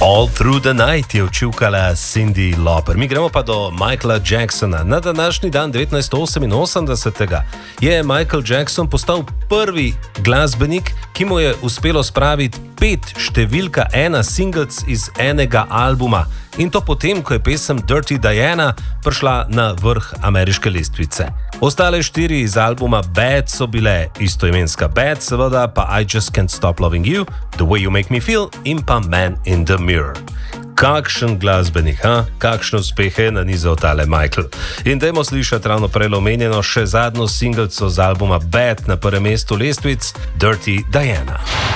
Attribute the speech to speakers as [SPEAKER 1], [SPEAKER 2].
[SPEAKER 1] All Through the Night je učivkala Cyndi Lauper. Mi gremo pa do Michaela Jacksona. Na današnji dan 1988 je Michael Jackson postal prvi glasbenik, ki mu je uspelo spraviti 5 številka 1 singles iz enega albuma. In to potem, ko je pesem Dirty Diana prišla na vrh ameriške lestvice. Ostale 4 iz albuma Bad so bile istoimenska Bad, seveda pa I Just Can't Stop Loving You, The Way You Make Me Feel in pa Man in the Mirror. Kakšen glasbenik, kakšne uspehe je nanizal tale Michael. In dajmo slišati ravno prej omenjeno še zadnjo singlico z albuma Bad na prvem mestu lestvic, Dirty Diana.